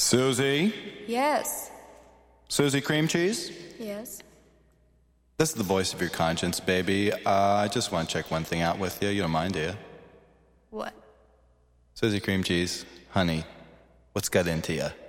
Susie? Yes. Susie Cream Cheese? Yes. This is the voice of your conscience, baby. I just want to check one thing out with you. You don't mind, do you? What? Susie Cream Cheese, honey, what's got into you?